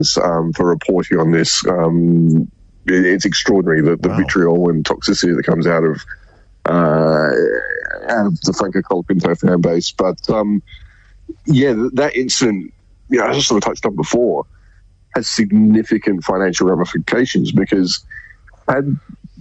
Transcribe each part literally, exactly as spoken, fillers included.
um, for reporting on this. Um, it, it's extraordinary, the, the wow. vitriol and toxicity that comes out of uh, out of the Franco Colapinto fan base. But um, yeah, that incident, you know, as I sort of touched on before, has significant financial ramifications, because had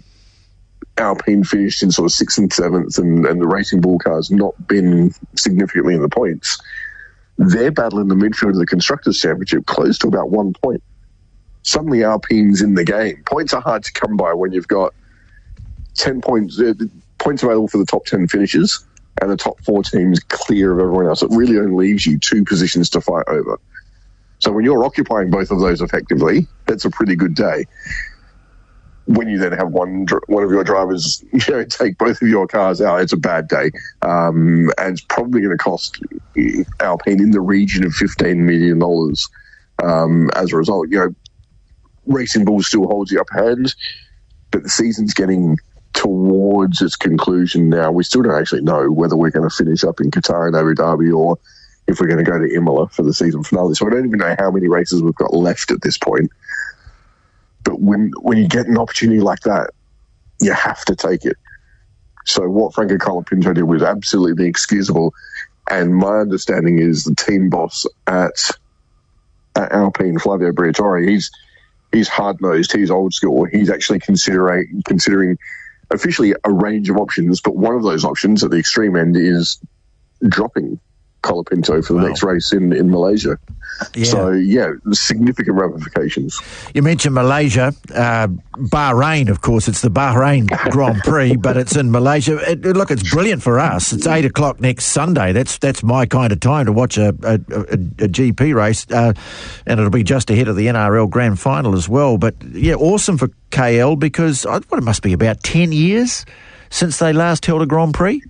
Alpine finished in sort of sixth and seventh and, and the Racing Bull cars not been significantly in the points, their battle in the midfield of the Constructors' Championship closed to about one point. Suddenly Alpine's in the game. Points are hard to come by when you've got ten points, uh, points available for the top ten finishes and the top four teams clear of everyone else. It really only leaves you two positions to fight over. So when you're occupying both of those effectively, that's a pretty good day. When you then have one one of your drivers, you know, take both of your cars out, it's a bad day, um, and it's probably going to cost Alpine in the region of fifteen million dollars um, as a result. You know, Racing Bull still holds the upper hand, but the season's getting towards its conclusion now. We still don't actually know whether we're going to finish up in Qatar and Abu Dhabi, or if we're going to go to Imola for the season finale. So I don't even know how many races we've got left at this point. But when when you get an opportunity like that, you have to take it. So what Franco Colapinto did was absolutely inexcusable. And my understanding is the team boss at, at Alpine, Flavio Briatore, he's he's hard-nosed, he's old school. He's actually considering considering officially a range of options, but one of those options at the extreme end is dropping Colapinto for the wow. next race in, in Malaysia. Yeah. So, yeah, significant ramifications. You mentioned Malaysia. Uh, Bahrain, of course, it's the Bahrain Grand Prix, but it's in Malaysia. It, look, it's brilliant for us. It's eight o'clock next Sunday. That's that's my kind of time to watch a, a, a, a G P race, uh, and it'll be just ahead of the N R L Grand Final as well. But, yeah, awesome for K L, because what, it must be about ten years since they last held a Grand Prix?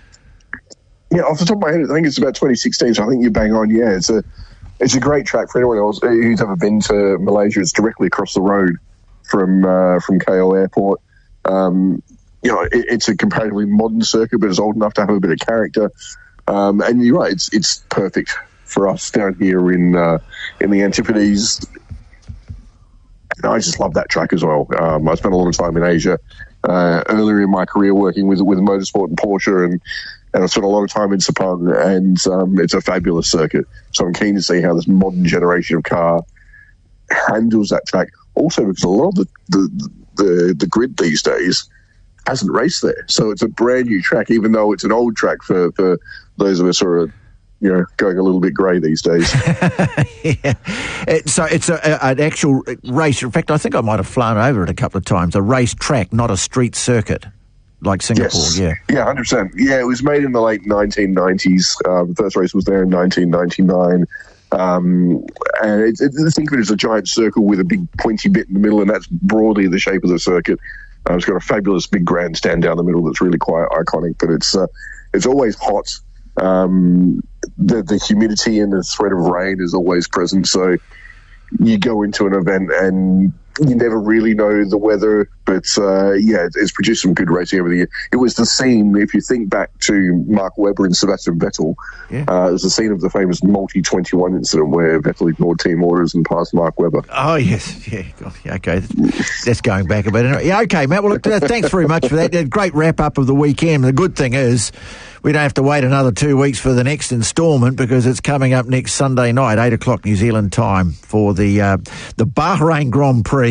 Yeah, off the top of my head, I think it's about twenty sixteen, so I think you're bang on. Yeah, it's a it's a great track for anyone else who's ever been to Malaysia. It's directly across the road from uh, from K L Airport. Um, you know, it, it's a comparatively modern circuit, but it's old enough to have a bit of character. Um, and you're right, it's it's perfect for us down here in uh, in the Antipodes. And I just love that track as well. Um, I spent a lot of time in Asia uh, earlier in my career working with with motorsport and Porsche, and And I spent a lot of time in Sepang, and um, it's a fabulous circuit. So I'm keen to see how this modern generation of car handles that track. Also, because a lot of the, the, the, the grid these days hasn't raced there. So it's a brand new track, even though it's an old track for, for those of us who are, you know, going a little bit grey these days. yeah. It, so it's a, a, an actual race. In fact, I think I might have flown over it a couple of times. A race track, not a street circuit. Like Singapore, yes. yeah. Yeah, one hundred percent. Yeah, it was made in the late nineteen nineties. Um, the first race was there in nineteen ninety-nine. Um, and it, it, think of it as a giant circle with a big pointy bit in the middle, and that's broadly the shape of the circuit. Uh, it's got a fabulous big grandstand down the middle that's really quite iconic, but it's uh, it's always hot. Um, the, the humidity and the threat of rain is always present, so you go into an event and you never really know the weather, but uh, yeah, it's produced some good racing over the year. It was the scene, if you think back to Mark Webber and Sebastian Vettel, yeah. uh, it was the scene of the famous Multi twenty-one incident where Vettel ignored team orders and passed Mark Webber. Oh, yes. Yeah, God, yeah okay. That's going back a bit. Yeah, okay, Matt. Well, look, thanks very much for that. Great wrap-up of the weekend. The good thing is we don't have to wait another two weeks for the next instalment, because it's coming up next Sunday night, eight o'clock New Zealand time, for the uh, the Bahrain Grand Prix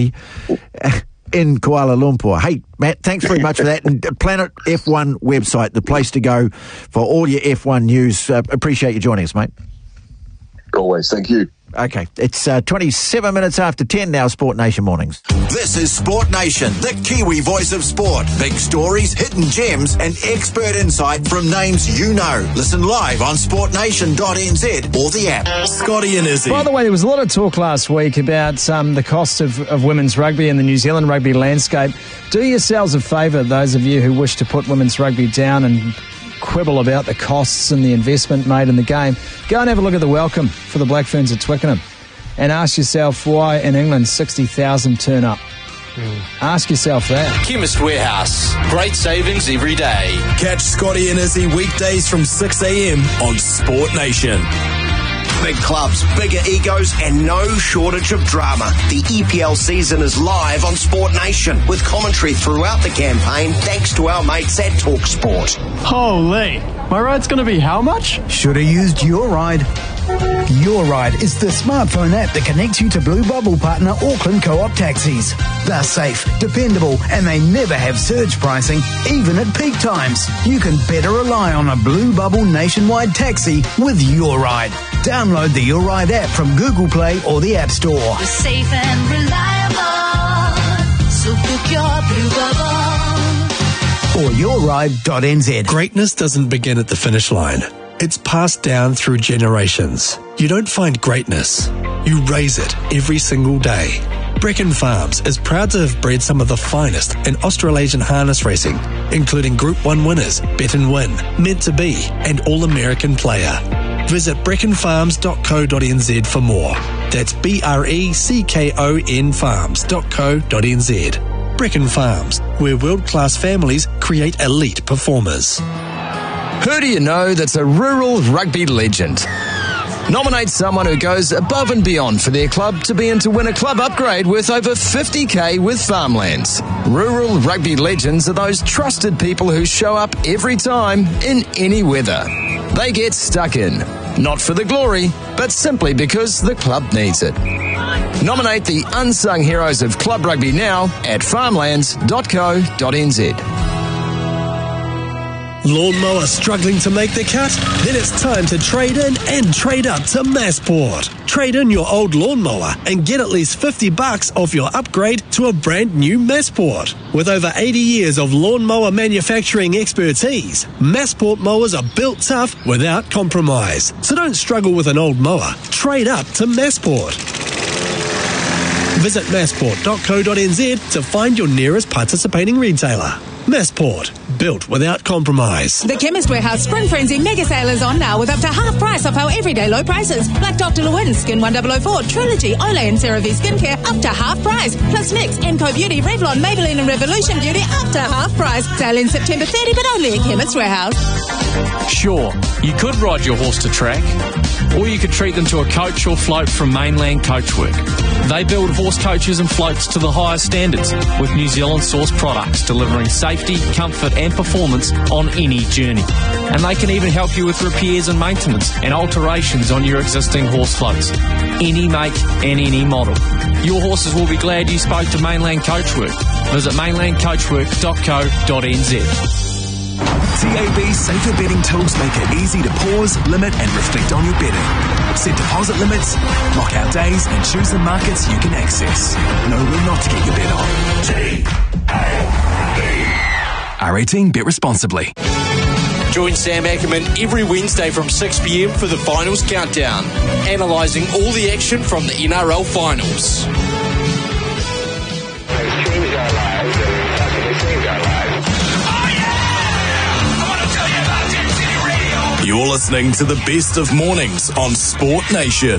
in Kuala Lumpur. Hey, Matt, thanks very much for that. And Planet F one website, the place to go for all your F one news. Uh, appreciate you joining us, mate. Always. Thank you. Okay, it's uh, twenty-seven minutes after ten now, Sport Nation Mornings. This is Sport Nation, the Kiwi voice of sport. Big stories, hidden gems, and expert insight from names you know. Listen live on sport nation dot n z or the app. Scotty and Izzy. By the way, there was a lot of talk last week about um, the cost of, of women's rugby in the New Zealand rugby landscape. Do yourselves a favour, those of you who wish to put women's rugby down and quibble about the costs and the investment made in the game. Go and have a look at the welcome for the Black Ferns at Twickenham and ask yourself why in England sixty thousand turn up. Mm. Ask yourself that. Chemist Warehouse. Great savings every day. Catch Scotty and Izzy weekdays from six a.m. on Sport Nation. Big clubs, bigger egos, and no shortage of drama. The E P L season is live on Sport Nation with commentary throughout the campaign thanks to our mates at TalkSport. Holy, my ride's going to be how much? Should have used Your Ride. Your Ride is the smartphone app that connects you to Blue Bubble partner Auckland Co-op taxis. They're safe, dependable, and they never have surge pricing, even at peak times. You can better rely on a Blue Bubble nationwide taxi with Your Ride. Download the Your Ride app from Google Play or the App Store. We're safe and reliable, so book your Blue Bubble. Or your ride dot n z. Greatness doesn't begin at the finish line. It's passed down through generations. You don't find greatness. You raise it every single day. Brecon Farms is proud to have bred some of the finest in Australasian harness racing, including Group one winners, Bet and Win, Meant to Be, and All-American Player. Visit brecon farms dot co dot n z for more. That's B R E C K O N farms dot co dot n z. Brecon Farms, where world-class families create elite performers. Who do you know that's a rural rugby legend? Nominate someone who goes above and beyond for their club to be in to win a club upgrade worth over fifty K with Farmlands. Rural rugby legends are those trusted people who show up every time in any weather. They get stuck in, not for the glory, but simply because the club needs it. Nominate the unsung heroes of club rugby now at farmlands dot co dot n z. Lawnmower struggling to make the cut? Then it's time to trade in and trade up to Massport. Trade in your old lawnmower and get at least fifty bucks off your upgrade to a brand new Massport. With over eighty years of lawnmower manufacturing expertise, Massport mowers are built tough without compromise. So don't struggle with an old mower. Trade up to Massport. Visit massport dot co dot n z to find your nearest participating retailer. Massport, built without compromise. The Chemist Warehouse Spring Frenzy mega sale is on now with up to half price off our everyday low prices. Like Doctor Lewin, Skin one thousand four, Trilogy, Olay and CeraVe Skincare up to half price. Plus Mix, Enco Beauty, Revlon, Maybelline and Revolution Beauty up to half price. Sale in September thirtieth, but only at Chemist Warehouse. Sure, you could ride your horse to track, or you could treat them to a coach or float from Mainland Coachwork. They build horse coaches and floats to the highest standards with New Zealand sourced products delivering safety, comfort and performance on any journey. And they can even help you with repairs and maintenance and alterations on your existing horse floats. Any make and any model. Your horses will be glad you spoke to Mainland Coachwork. Visit mainland coachwork dot co dot n z. T A B's safer betting tools make it easy to pause, limit and reflect on your betting. Set deposit limits, lock out days and choose the markets you can access. Know where not to get your bet on. T A B. R eighteen, bet responsibly. Join Sam Ackerman every Wednesday from six p m for the Finals Countdown, analysing all the action from the N R L Finals. You're listening to the best of mornings on Sport Nation.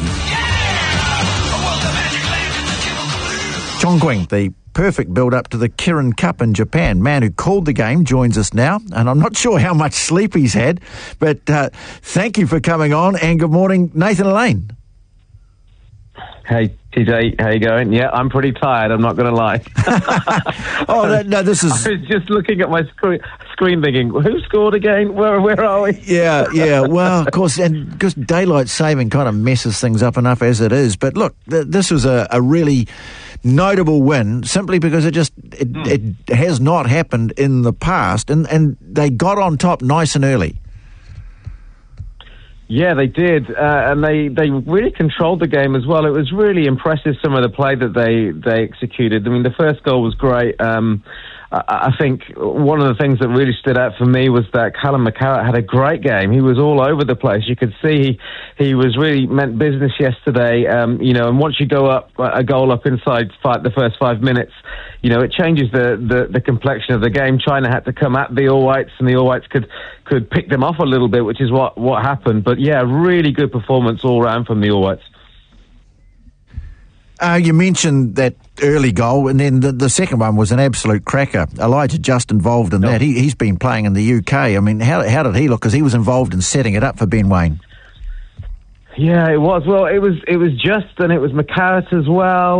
John Gwing, the perfect build-up to the Kirin Cup in Japan. Man who called the game joins us now, and I'm not sure how much sleep he's had, but uh, thank you for coming on, and good morning, Nathan Elaine. Hey, T J, how you going? Yeah, I'm pretty tired, I'm not going to lie. oh, no, no, this is... I was just looking at my screen, screen thinking, who scored again? Where, where are we? yeah, yeah, well, of course, and because daylight saving kind of messes things up enough as it is, but look, th- this was a, a really notable win simply because it just it, mm. it has not happened in the past, and, and they got on top nice and early. Yeah, they did, uh, and they, they really controlled the game as well. It was really impressive, some of the play that they, they executed. I mean, the first goal was great. Um, I, I think one of the things that really stood out for me was that Callum McCarratt had a great game. He was all over the place. You could see he, he was really meant business yesterday. Um, you know, and once you go up a goal up inside five, the first five minutes, you know, it changes the, the, the complexion of the game. China had to come at the All Whites, and the All Whites could could pick them off a little bit, which is what, what happened. But yeah, really good performance all round from the All Whites. Uh, you mentioned that early goal, and then the, the second one was an absolute cracker. Elijah just involved in that. He, he's been playing in the U K. I mean, how, how did he look? Because he was involved in setting it up for Ben Waine. Yeah, it was. Well, it was it was Just and it was McCarrett as well.